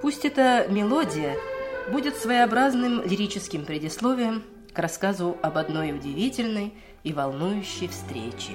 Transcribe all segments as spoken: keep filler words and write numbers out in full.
Пусть эта мелодия будет своеобразным лирическим предисловием к рассказу об одной удивительной и волнующей встрече.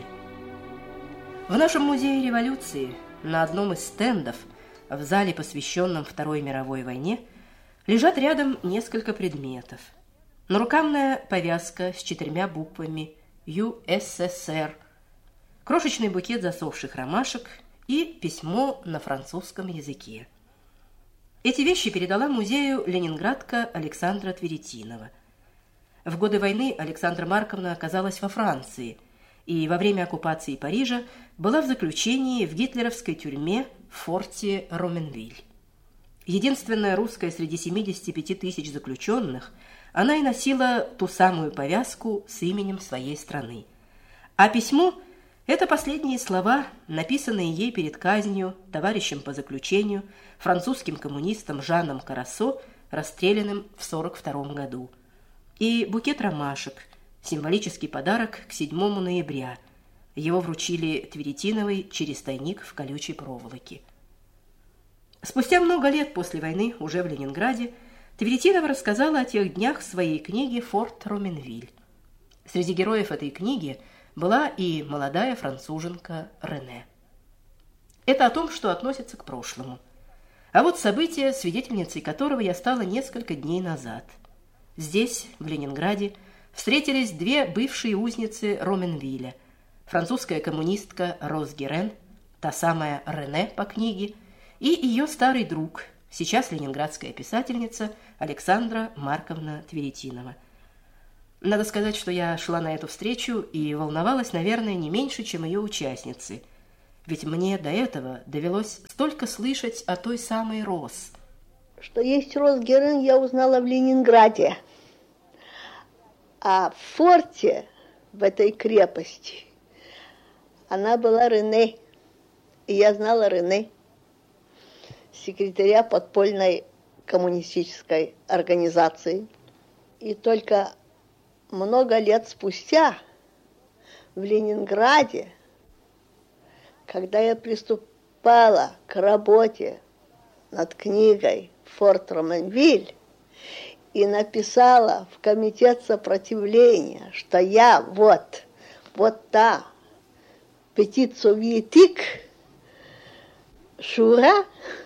В нашем музее революции на одном из стендов в зале, посвященном Второй мировой войне, лежат рядом несколько предметов. Нарукавная повязка с четырьмя буквами ю эс эс эр, крошечный букет засохших ромашек и письмо на французском языке. Эти вещи передала музею ленинградка Александра Тверетинова. В годы войны Александра Марковна оказалась во Франции и во время оккупации Парижа была в заключении в гитлеровской тюрьме в форте Роменвиль. Единственная русская среди семидесяти пяти тысяч заключенных, она и носила ту самую повязку с именем своей страны. А письмо – это последние слова, написанные ей перед казнью товарищем по заключению, французским коммунистом Жаном Карасо, расстрелянным в сорок втором году. И букет ромашек – символический подарок к седьмому ноября. Его вручили Тверетиновой через тайник в колючей проволоке. Спустя много лет после войны, уже в Ленинграде, Тверетинова рассказала о тех днях в своей книге «Форт Роменвиль». Среди героев этой книги была и молодая француженка Рене. Это о том, что относится к прошлому. А вот событие, свидетельницей которого я стала несколько дней назад. Здесь, в Ленинграде, встретились две бывшие узницы Роменвиля. Французская коммунистка Роз Герен, та самая Рене по книге, и ее старый друг, сейчас ленинградская писательница Александра Марковна Тверетинова. Надо сказать, что я шла на эту встречу и волновалась, наверное, не меньше, чем ее участницы. Ведь мне до этого довелось столько слышать о той самой Роз. Что есть Роз Герен, я узнала в Ленинграде. А в форте, в этой крепости, она была Рене. И я знала Рене, секретаря подпольной коммунистической организации. И только много лет спустя в Ленинграде, когда я приступала к работе над книгой «Форт Роменвиль» и написала в комитет сопротивления, что я вот, вот та петит советик Шура,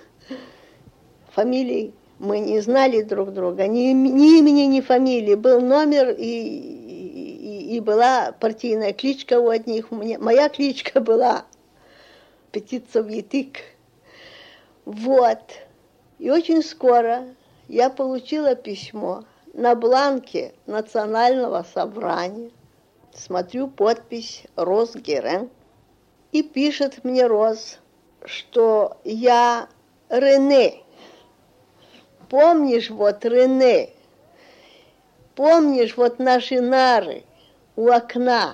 фамилии мы не знали друг друга, ни, ни имени, ни фамилии. Был номер и, и, и была партийная кличка у одних. Моя кличка была Петит Советик. Вот. И очень скоро я получила письмо на бланке Национального собрания. Смотрю подпись Роз Герен. И пишет мне Роз, что я Рене. Помнишь, вот, Рене, помнишь, вот наши нары у окна?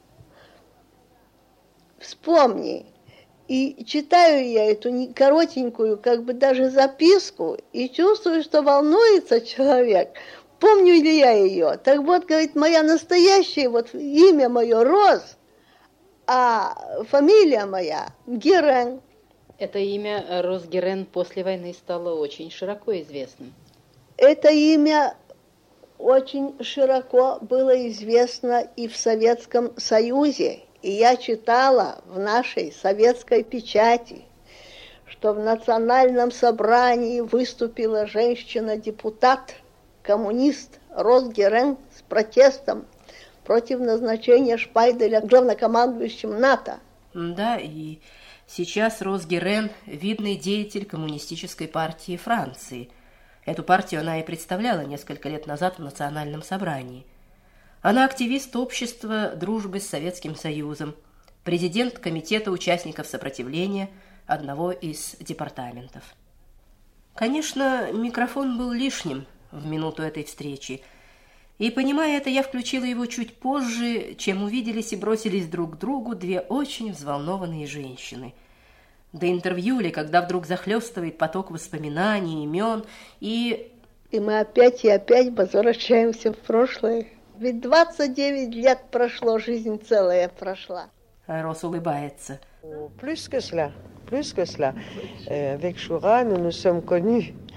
Вспомни. И читаю я эту коротенькую, как бы даже записку, и чувствую, что волнуется человек. Помню ли я ее? Так вот, говорит, моя настоящая, вот имя мое Роз, а фамилия моя Герен. Это имя Роз Герен после войны стало очень широко известным. Это имя очень широко было известно и в Советском Союзе. И я читала в нашей советской печати, что в национальном собрании выступила женщина-депутат, коммунист Роз Герен с протестом против назначения Шпайделя главнокомандующим НАТО. Да, и сейчас Роз Герен – видный деятель коммунистической партии Франции. Эту партию она и представляла несколько лет назад в Национальном собрании. Она активист общества дружбы с Советским Союзом, президент комитета участников сопротивления одного из департаментов. Конечно, микрофон был лишним в минуту этой встречи, и, понимая это, я включила его чуть позже, чем увиделись и бросились друг к другу две очень взволнованные женщины. До интервью ли, когда вдруг захлестывает поток воспоминаний, имен, и... И мы опять и опять возвращаемся в прошлое. Ведь двадцать девять лет прошло, жизнь целая прошла. Роз улыбается. Plus que cela, plus que cela. Euh, avec Shura, nous nous sommes connus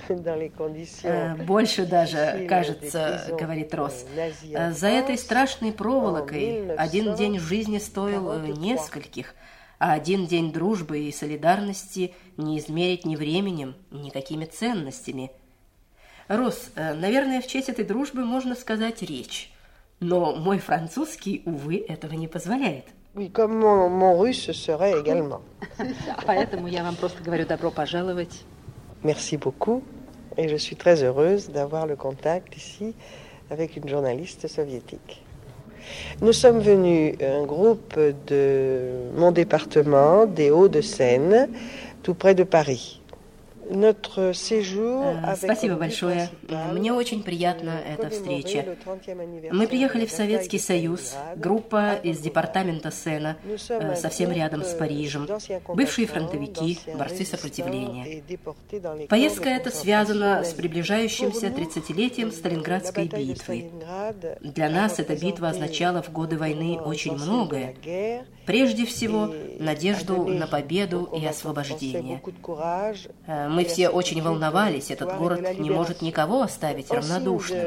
Больше даже, кажется, говорит Росс. За этой страшной проволокой один день жизни стоил нескольких, а один день дружбы и солидарности не измерить ни временем, ни какими ценностями. Росс, наверное, в честь этой дружбы можно сказать речь, но мой французский, увы, этого не позволяет. Oui, comme mon, mon russe serait également. Поэтому я вам просто говорю добро пожаловать. Merci beaucoup, et je suis très heureuse d'avoir le contact ici avec une journaliste soviétique. Nous sommes venus, un groupe de mon département, des Hauts-de-Seine, tout près de Paris. Notre séjour avec Спасибо большое. Мне очень приятна эта встреча. Мы приехали в Советский Союз, группа из департамента Сена, совсем рядом с Парижем, бывшие фронтовики, борцы сопротивления. Поездка эта связана с приближающимся тридцатилетием Сталинградской битвы. Для нас эта битва означала в годы войны очень многое. Прежде всего, надежду на победу и освобождение. Мы все очень волновались, этот город не может никого оставить равнодушным.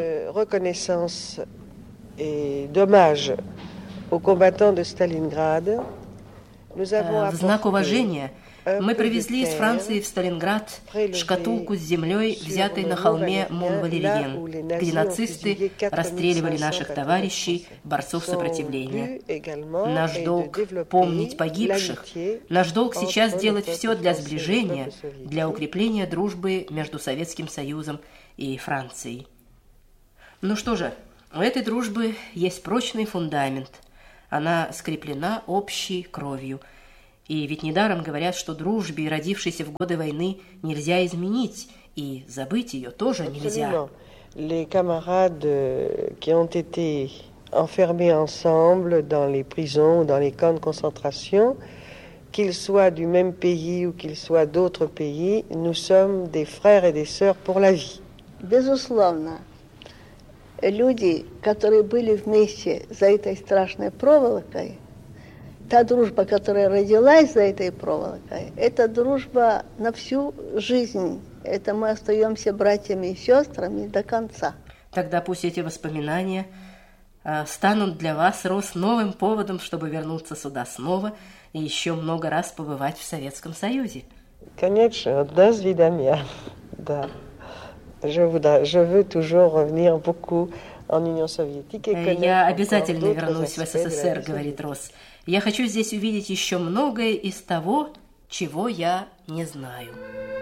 В знак уважения мы привезли из Франции в Сталинград шкатулку с землей, взятой на холме Мон-Валерьен, где нацисты расстреливали наших товарищей, борцов сопротивления. Наш долг – помнить погибших. Наш долг сейчас делать все для сближения, для укрепления дружбы между Советским Союзом и Францией. Ну что же, у этой дружбы есть прочный фундамент. Она скреплена общей кровью. И ведь недаром говорят, что дружбе, родившейся в годы войны, нельзя изменить, и забыть ее тоже нельзя. Les camarades qui ont été enfermés ensemble dans les prisons ou dans les camps de concentration, qu'ils soient du même pays ou qu'ils soient d'autres pays, nous sommes des frères et des sœurs pour la vie. Безусловно, люди, которые были вместе за этой страшной проволокой, та дружба, которая родилась за этой проволокой, это дружба на всю жизнь. Это мы остаемся братьями и сестрами до конца. Тогда пусть эти воспоминания э, станут для вас, Росс, новым поводом, чтобы вернуться сюда снова и еще много раз побывать в Советском Союзе. Конечно, до свидания. Да. Je voudrais, je veux toujours revenir beaucoup en Union soviétique. Я обязательно вернусь в СССР, говорит Росс. Я хочу здесь увидеть еще многое из того, чего я не знаю.